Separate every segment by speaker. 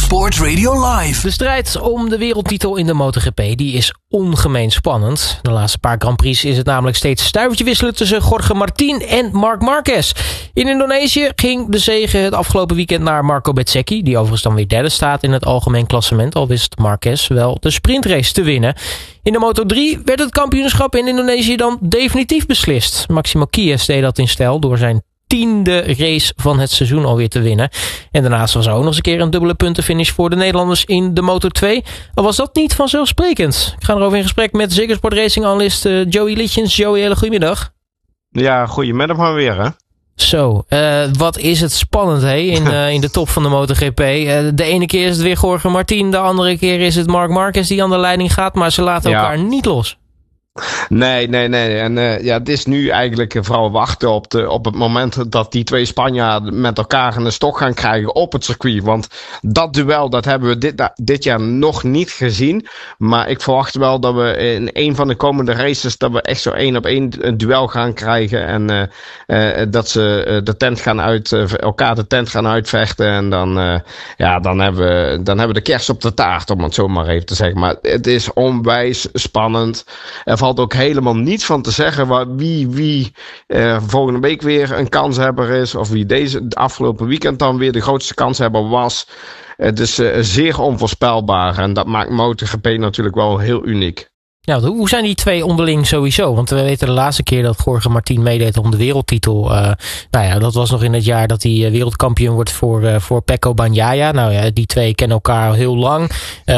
Speaker 1: Sport Radio Live.
Speaker 2: De strijd om de wereldtitel in de MotoGP die is ongemeen spannend. De laatste paar Grand Prix is het namelijk steeds stuivertje wisselen tussen Jorge Martin en Marc Marquez. In Indonesië ging de zege het afgelopen weekend naar Marco Bezzecchi, die overigens dan weer derde staat in het algemeen klassement, al wist Marquez wel de sprintrace te winnen. In de Moto3 werd het kampioenschap in Indonesië dan definitief beslist. Maximo Chies deed dat in stijl door zijn 10e race van het seizoen alweer te winnen. En daarnaast was er ook nog eens een keer een dubbele puntenfinish voor de Nederlanders in de Moto2. Al was dat niet vanzelfsprekend. Ik ga erover in gesprek met Ziggo Sport Racing analist Joey Litjens. Joey, hele goedemiddag.
Speaker 3: Ja, goedemiddag maar weer, hè.
Speaker 2: Zo, wat is het spannend in de top van de MotoGP. De ene keer is het weer Jorge Martin, de andere keer is het Marc Marquez die aan de leiding gaat, maar ze laten elkaar niet los.
Speaker 3: Nee. En het is nu eigenlijk vooral wachten op het moment dat die twee Spanjaarden met elkaar een stok gaan krijgen op het circuit. Want dat duel, dat hebben we dit jaar nog niet gezien. Maar ik verwacht wel dat we in een van de komende races, dat we echt zo 1-op-1 een duel gaan krijgen. En dat ze elkaar de tent gaan uitvechten. En dan hebben we de kers op de taart, om het zo maar even te zeggen. Maar het is onwijs spannend. Er valt ook helemaal niets van te zeggen wie volgende week weer een kanshebber is. Of wie de afgelopen weekend dan weer de grootste kanshebber was. Het is zeer onvoorspelbaar. En dat maakt MotoGP natuurlijk wel heel uniek.
Speaker 2: Ja, hoe zijn die twee onderling sowieso? Want we weten de laatste keer dat Jorge Martin meedeed om de wereldtitel. Dat was nog in het jaar dat hij wereldkampioen wordt voor Pecco Bagnaia. Nou ja, die twee kennen elkaar al heel lang.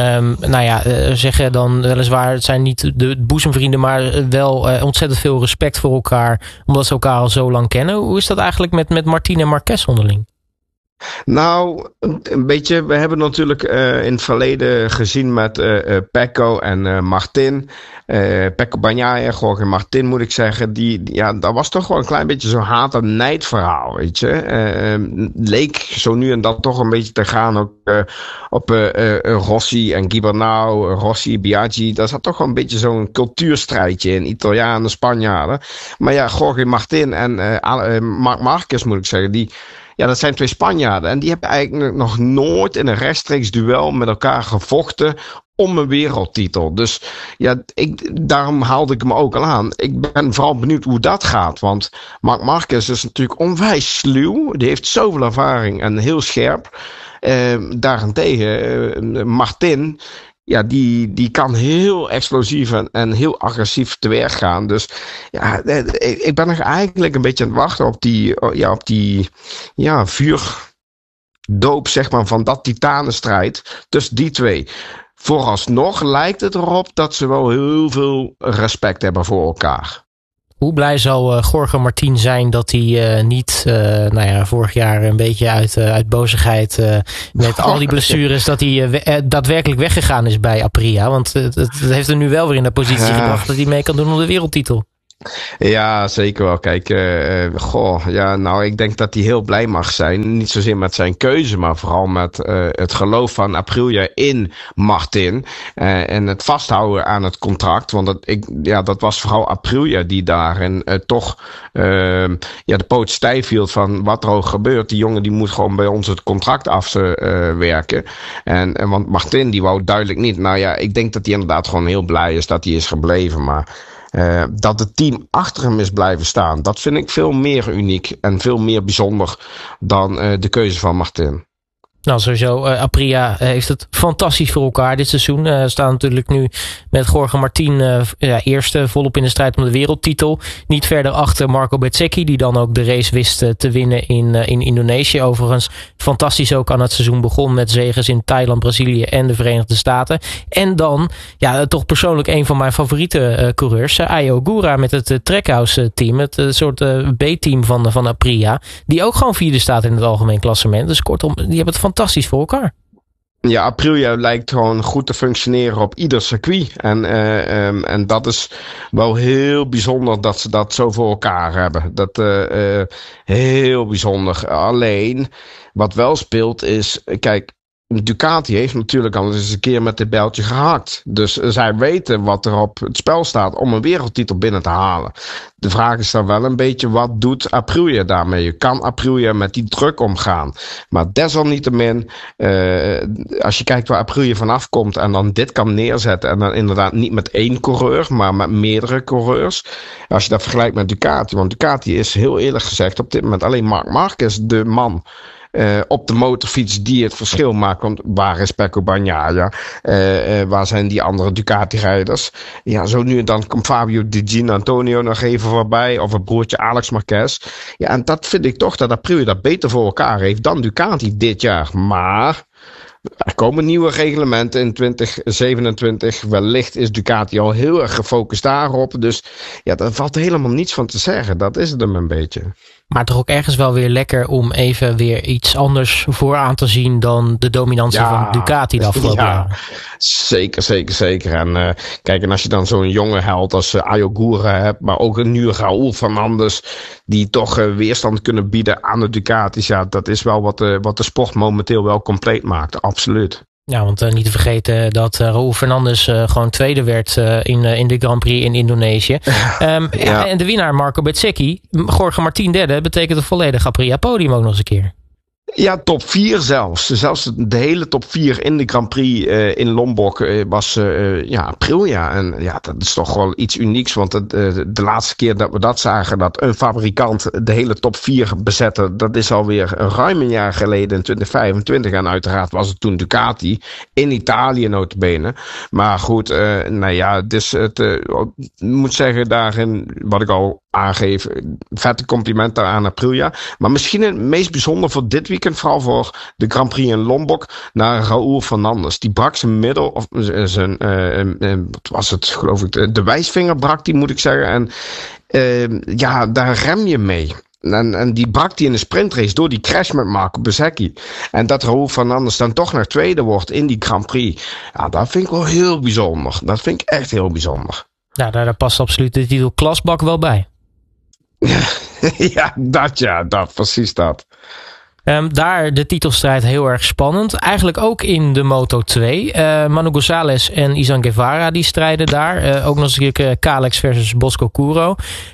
Speaker 2: Zeggen dan weliswaar, het zijn niet de boezemvrienden, maar wel ontzettend veel respect voor elkaar, omdat ze elkaar al zo lang kennen. Hoe is dat eigenlijk met Martin en Marquez onderling?
Speaker 3: Nou, een beetje, we hebben natuurlijk in het verleden gezien met Pecco en Martin. Pecco Bagnaia, Jorge Martin moet ik zeggen. Dat was toch wel een klein beetje zo'n haat- en nijd verhaal, weet je. Leek zo nu en dan toch een beetje te gaan ook op Rossi en Gibernau, Rossi, Biaggi. Daar zat toch wel een beetje zo'n cultuurstrijdje in, Italianen, Spanjaarden. Maar ja, Jorge Martin en Marc Marquez moet ik zeggen, dat zijn twee Spanjaarden. En die hebben eigenlijk nog nooit in een rechtstreeks duel met elkaar gevochten om een wereldtitel. Dus ja, daarom haalde ik hem ook al aan. Ik ben vooral benieuwd hoe dat gaat. Want Marc Marquez is natuurlijk onwijs sluw. Die heeft zoveel ervaring en heel scherp. Daarentegen, Martin, ja, die kan heel explosief en heel agressief te werk gaan. Dus ja, ik ben nog eigenlijk een beetje aan het wachten op die vuurdoop, zeg maar, van dat titanenstrijd tussen die twee. Vooralsnog lijkt het erop dat ze wel heel veel respect hebben voor elkaar.
Speaker 2: Hoe blij zal Jorge Martin zijn dat hij niet vorig jaar een beetje uit bozigheid met al die blessures, dat hij daadwerkelijk weggegaan is bij Aprilia. Want het heeft hem nu wel weer in de positie gebracht dat hij mee kan doen om de wereldtitel.
Speaker 3: Ja, zeker wel. Kijk, ik denk dat hij heel blij mag zijn. Niet zozeer met zijn keuze, maar vooral met het geloof van Aprilia in Martin. En het vasthouden aan het contract. Want dat was vooral Aprilia die daarin toch de poot stijf hield van wat er ook gebeurt. Die jongen die moet gewoon bij ons het contract afwerken. Want Martin die wou duidelijk niet. Nou ja, ik denk dat hij inderdaad gewoon heel blij is dat hij is gebleven. Maar dat het team achter hem is blijven staan, dat vind ik veel meer uniek en veel meer bijzonder dan de keuze van Martin.
Speaker 2: Nou, sowieso, Aprilia heeft het fantastisch voor elkaar dit seizoen. Staan natuurlijk nu met Jorge Martin eerste volop in de strijd om de wereldtitel. Niet verder achter Marco Bezzecchi, die dan ook de race wist te winnen in Indonesië. Overigens fantastisch ook aan het seizoen begon met zeges in Thailand, Brazilië en de Verenigde Staten. En dan, toch persoonlijk een van mijn favoriete coureurs, Ayo Gura met het Trackhouse team. Het soort B-team van Aprilia. Die ook gewoon vierde staat in het algemeen klassement. Dus kortom, die hebben het fantastisch voor elkaar.
Speaker 3: Ja, Aprilia lijkt gewoon goed te functioneren op ieder circuit. En dat is wel heel bijzonder dat ze dat zo voor elkaar hebben. Dat heel bijzonder. Alleen, wat wel speelt is, kijk, Ducati heeft natuurlijk al eens een keer met dit bijltje gehakt. Dus zij weten wat er op het spel staat om een wereldtitel binnen te halen. De vraag is dan wel een beetje, wat doet Aprilia daarmee? Kan Aprilia met die druk omgaan? Maar desalniettemin, als je kijkt waar Aprilia vanaf komt en dan dit kan neerzetten, en dan inderdaad niet met 1 coureur, maar met meerdere coureurs. Als je dat vergelijkt met Ducati, want Ducati is heel eerlijk gezegd op dit moment alleen Marc Marquez de man op de motorfiets die het verschil maakt. Want waar is Pecco Bagnaia? Waar zijn die andere Ducati-rijders? Ja, zo nu en dan komt Fabio Di Giannantonio nog even voorbij. Of het broertje Alex Marquez. Ja, en dat vind ik toch dat Aprilia dat beter voor elkaar heeft dan Ducati dit jaar. Maar er komen nieuwe reglementen in 2027. Wellicht is Ducati al heel erg gefocust daarop. Dus ja, daar valt helemaal niets van te zeggen. Dat is het hem een beetje.
Speaker 2: Maar toch ook ergens wel weer lekker om even weer iets anders vooraan te zien dan de dominantie van Ducati de afgelopen jaren.
Speaker 3: Zeker. En kijk, en als je dan zo'n jonge held als Ayo Gura hebt, maar ook een nieuwe Raúl Fernandez, die toch weerstand kunnen bieden aan de Ducatis. Ja, dat is wel wat de sport momenteel wel compleet maakt. Absoluut.
Speaker 2: Ja, want niet te vergeten dat Raúl Fernandez gewoon tweede werd in de Grand Prix in Indonesië. Ja. En de winnaar Marco Bezzecchi, Jorge Martin derde, betekent een volledig Aprilia podium ook nog eens een keer.
Speaker 3: Ja, top 4 zelfs. Zelfs de hele top 4 in de Grand Prix in Lombok was Aprilia. En ja, dat is toch wel iets unieks. Want de laatste keer dat we dat zagen, dat een fabrikant de hele top 4 bezette, dat is alweer ruim een jaar geleden in 2025. En uiteraard was het toen Ducati in Italië nota bene. Maar goed, dus ik moet zeggen daarin, wat ik al aangeef, vette complimenten aan Aprilia. Maar misschien het meest bijzonder voor dit weekend, vooral voor de Grand Prix in Lombok, naar Raúl Fernandez. Die brak zijn middel, of zijn, wat was het, geloof ik, de wijsvinger brak die, moet ik zeggen. En daar rem je mee. En die brak die in de sprintrace door die crash met Marco Bezzecchi. En dat Raúl Fernandez dan toch naar tweede wordt in die Grand Prix. Ja, dat vind ik wel heel bijzonder. Dat vind ik echt heel bijzonder.
Speaker 2: Nou, daar past absoluut de titel klasbak wel bij.
Speaker 3: dat, precies dat.
Speaker 2: Daar de titelstrijd heel erg spannend. Eigenlijk ook in de Moto2. Manu González en Izan Guevara die strijden daar. Ook nog eens een keer Kalex versus Bosco Scuro.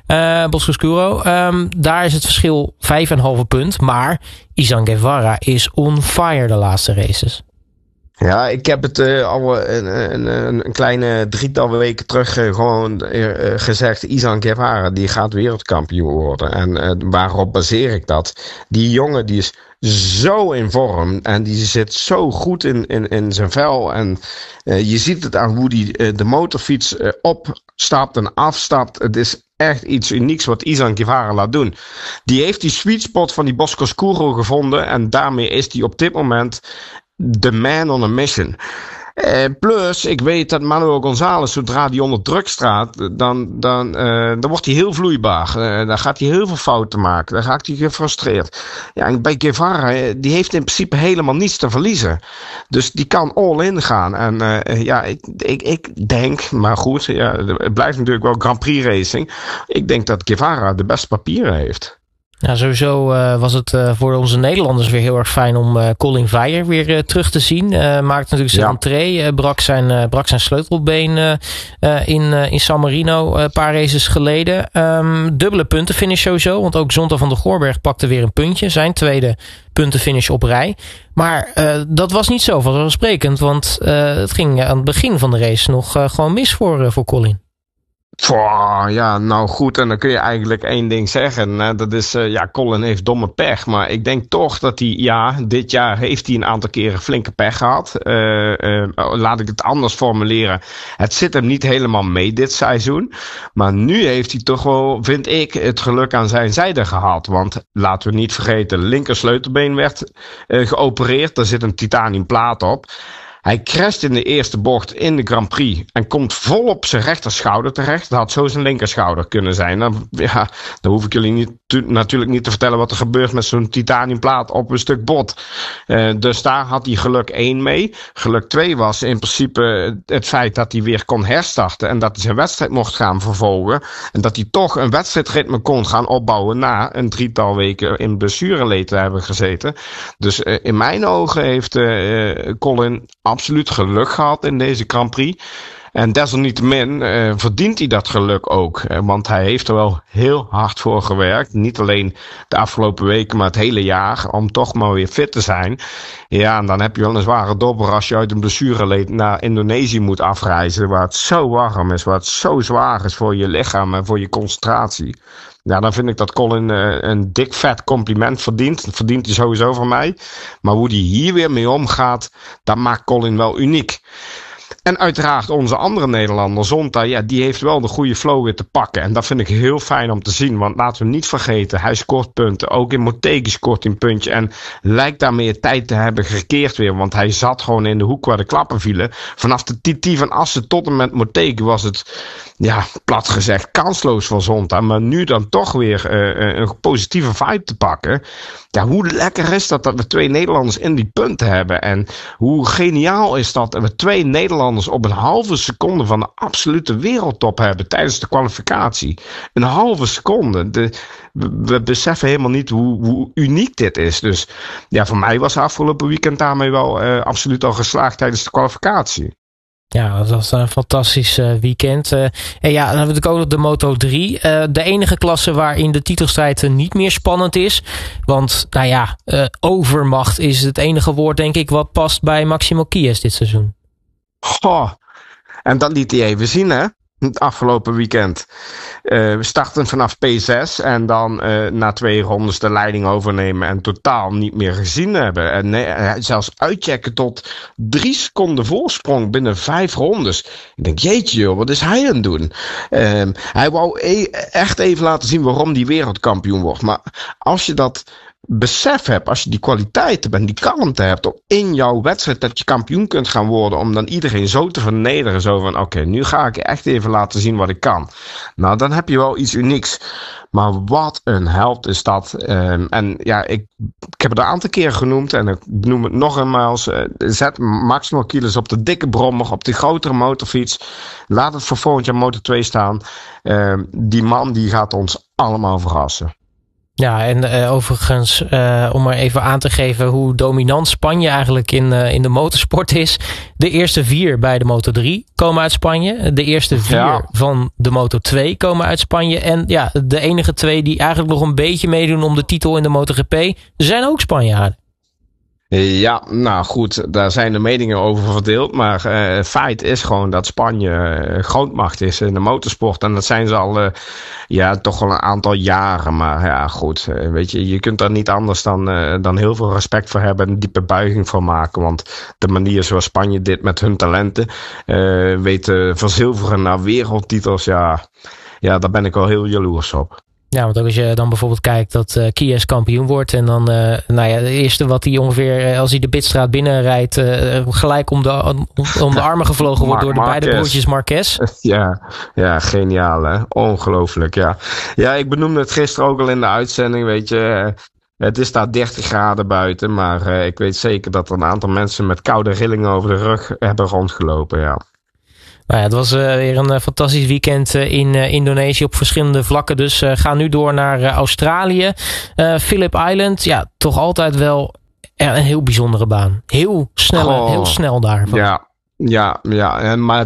Speaker 2: Daar is het verschil 5,5 punt. Maar Izan Guevara is on fire de laatste races.
Speaker 3: Ja, ik heb het al een kleine 3-tal weken terug gezegd. Izan Guevara, die gaat wereldkampioen worden. En waarop baseer ik dat? Die jongen die is zo in vorm en die zit zo goed in zijn vel. En je ziet het aan hoe die de motorfiets opstapt en afstapt. Het is echt iets unieks wat Izan Guevara laat doen. Die heeft die sweet spot van die Bosco Scuro gevonden. En daarmee is die op dit moment the man on a mission. Plus, ik weet dat Manuel González, zodra die onder druk staat, dan wordt hij heel vloeibaar. Dan gaat hij heel veel fouten maken. Dan raakt hij gefrustreerd. Ja, en bij Guevara, die heeft in principe helemaal niets te verliezen. Dus die kan all in gaan. En ik denk, maar goed, het blijft natuurlijk wel Grand Prix racing. Ik denk dat Guevara de beste papieren heeft.
Speaker 2: Nou, sowieso was het voor onze Nederlanders weer heel erg fijn om Colin Veijer weer terug te zien. Maakte natuurlijk zijn entree, brak zijn sleutelbeen in San Marino een paar races geleden. Dubbele puntenfinish sowieso, want ook Zonta van der Goorberg pakte weer een puntje. Zijn tweede puntenfinish op rij. Maar dat was niet zo vanzelfsprekend, want het ging aan het begin van de race nog gewoon mis voor Colin.
Speaker 3: Ja, nou goed, en dan kun je eigenlijk één ding zeggen. Hè? Dat is, Colin heeft domme pech. Maar ik denk toch dat hij, dit jaar heeft hij een aantal keren flinke pech gehad. Laat ik het anders formuleren. Het zit hem niet helemaal mee dit seizoen. Maar nu heeft hij toch wel, vind ik, het geluk aan zijn zijde gehad. Want laten we niet vergeten, linker sleutelbeen werd geopereerd. Daar zit een titanium plaat op. Hij crasht in de eerste bocht in de Grand Prix en komt vol op zijn rechterschouder terecht. Dat had zo zijn linkerschouder kunnen zijn. Dan hoef ik jullie natuurlijk niet te vertellen wat er gebeurt met zo'n titaniumplaat op een stuk bot. Dus daar had hij geluk 1 mee. Geluk 2 was in principe het feit dat hij weer kon herstarten en dat hij zijn wedstrijd mocht gaan vervolgen. En dat hij toch een wedstrijdritme kon gaan opbouwen na een 3-tal weken in blessureleed te hebben gezeten. Dus in mijn ogen heeft Colin absoluut geluk gehad in deze Grand Prix. En desalniettemin verdient hij dat geluk ook. Want hij heeft er wel heel hard voor gewerkt. Niet alleen de afgelopen weken, maar het hele jaar. Om toch maar weer fit te zijn. Ja, en dan heb je wel een zware dobber als je uit een blessureleed naar Indonesië moet afreizen. Waar het zo warm is. Waar het zo zwaar is voor je lichaam en voor je concentratie. Ja, dan vind ik dat Colin een dik vet compliment verdient. Dat verdient hij sowieso van mij. Maar hoe hij hier weer mee omgaat, dat maakt Colin wel uniek. En uiteraard onze andere Nederlander, Zonta, ja, die heeft wel de goede flow weer te pakken. En dat vind ik heel fijn om te zien. Want laten we niet vergeten, hij scoort punten. Ook in Motegi scoort hij een puntje. En lijkt daarmee tijd te hebben gekeerd weer. Want hij zat gewoon in de hoek waar de klappen vielen. Vanaf de TT van Assen tot en met Motegi was het, ja, plat gezegd, kansloos voor Zonta. Maar nu dan toch weer een positieve vibe te pakken. Ja, hoe lekker is dat we 2 Nederlanders in die punten hebben. En hoe geniaal is dat we 2 Nederlanders op een halve seconde van de absolute wereldtop hebben tijdens de kwalificatie. Een halve seconde. We beseffen helemaal niet hoe uniek dit is. Dus ja, voor mij was afgelopen weekend daarmee wel absoluut al geslaagd tijdens de kwalificatie.
Speaker 2: Ja, dat was een fantastisch weekend. En ja, dan hebben we ook nog de Moto3. De enige klasse waarin de titelstrijd niet meer spannend is. Want, nou ja, overmacht is het enige woord, denk ik, wat past bij Máximo Kies dit seizoen.
Speaker 3: Goh, en dat liet hij even zien, hè? Het afgelopen weekend. We starten vanaf P6 en dan na 2 rondes de leiding overnemen en totaal niet meer gezien hebben. En zelfs uitchecken tot 3 seconden voorsprong binnen 5 rondes. Ik denk, jeetje joh, wat is hij aan het doen? Hij wou echt even laten zien waarom hij wereldkampioen wordt. Maar als je dat besef hebt, als je die kwaliteit hebt en die kalmte hebt om in jouw wedstrijd dat je kampioen kunt gaan worden, om dan iedereen zo te vernederen, zo van oké, nu ga ik echt even laten zien wat ik kan. Nou, dan heb je wel iets unieks. Maar wat een held is dat. En ja, ik heb het een aantal keer genoemd en ik benoem het nog eenmaals. Zet Máximo Kies op de dikke brommer, op die grotere motorfiets. Laat het voor volgend jaar Moto2 staan. Die man die gaat ons allemaal verrassen.
Speaker 2: Ja, en overigens, om maar even aan te geven hoe dominant Spanje eigenlijk in de motorsport is. De eerste 4 bij de Moto3 komen uit Spanje. De eerste 4 van de Moto2 komen uit Spanje. En ja, de enige 2 die eigenlijk nog een beetje meedoen om de titel in de MotoGP zijn ook Spanjaarden.
Speaker 3: Ja, nou goed, daar zijn de meningen over verdeeld. Maar feit is gewoon dat Spanje grootmacht is in de motorsport. En dat zijn ze al toch al een aantal jaren. Maar ja, goed, weet je kunt daar niet anders dan heel veel respect voor hebben en een diepe buiging voor maken. Want de manier zoals Spanje dit met hun talenten weet te verzilveren naar wereldtitels, ja, daar ben ik wel heel jaloers op.
Speaker 2: Ja, want ook als je dan bijvoorbeeld kijkt dat Kies kampioen wordt en dan, het eerste wat hij ongeveer, als hij de pitstraat binnenrijdt, gelijk om de armen gevlogen wordt door de beide broertjes Marquez.
Speaker 3: Ja, geniaal hè. Ongelooflijk, ja. Ja, ik benoemde het gisteren ook al in de uitzending, weet je. Het is daar 30 graden buiten, maar ik weet zeker dat er een aantal mensen met koude rillingen over de rug hebben rondgelopen, ja.
Speaker 2: Nou ja, het was weer een fantastisch weekend in Indonesië op verschillende vlakken. Dus ga nu door naar Australië. Phillip Island, ja, toch altijd wel een heel bijzondere baan. Heel snel daar.
Speaker 3: Ja, maar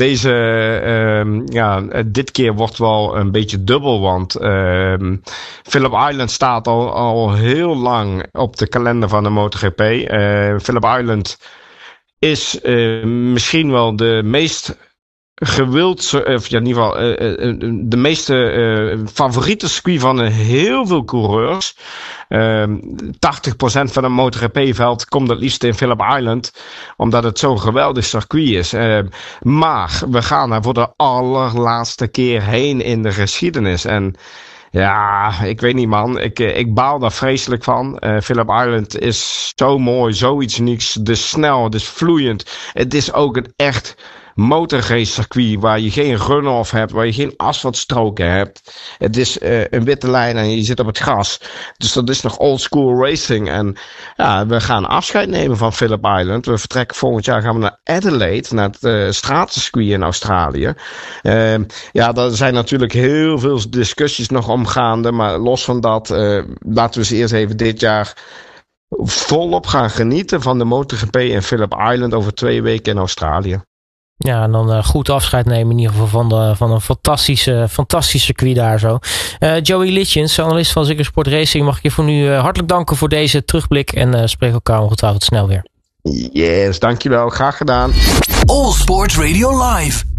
Speaker 3: dit keer wordt wel een beetje dubbel, want Phillip Island staat al heel lang op de kalender van de MotoGP. Phillip Island is misschien wel de meest gewild, of ja, in ieder geval de meeste favoriete circuit van heel veel coureurs. 80% van een MotoGP-veld komt het liefst in Phillip Island, omdat het zo'n geweldig circuit is. Maar we gaan er voor de allerlaatste keer heen in de geschiedenis. En Ja, ik weet niet, man. Ik baal daar vreselijk van. Phillip Island is zo mooi, zoiets unieks. Het is snel, het is vloeiend. Het is ook een echt motorrace circuit waar je geen run-off hebt, waar je geen asfaltstroken hebt. Het is een witte lijn en je zit op het gras. Dus dat is nog old school racing. En ja, we gaan afscheid nemen van Phillip Island. We vertrekken volgend jaar, gaan we naar Adelaide, naar het stratencircuit in Australië. Ja, daar zijn natuurlijk heel veel discussies nog omgaande, maar los van dat, laten we ze eerst even dit jaar volop gaan genieten van de MotoGP in Phillip Island over 2 weken in Australië.
Speaker 2: Ja, en dan goed afscheid nemen in ieder geval van een fantastisch circuit daar zo. Joey Litjens, analist van Ziggo Sport Racing, mag ik je voor nu hartelijk danken voor deze terugblik en spreek elkaar ongetwijfeld snel weer.
Speaker 3: Yes, dankjewel. Graag gedaan.
Speaker 1: All Sports Radio Live.